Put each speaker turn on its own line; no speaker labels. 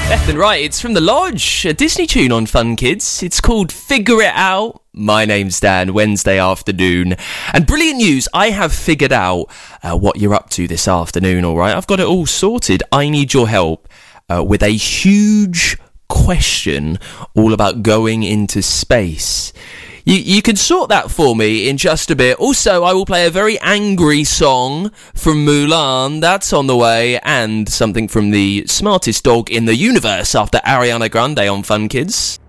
Left and right, it's from The Lodge, a Disney tune on Fun Kids. It's called Figure It Out. My name's Dan, Wednesday afternoon. And brilliant news, I have figured out what you're up to this afternoon, all right? I've got it all sorted. I need your help with a huge question all about going into space. You can sort that for me in just a bit. Also, I will play a very angry song from Mulan. That's on the way. And something from the smartest dog in the universe after Ariana Grande on Fun Kids.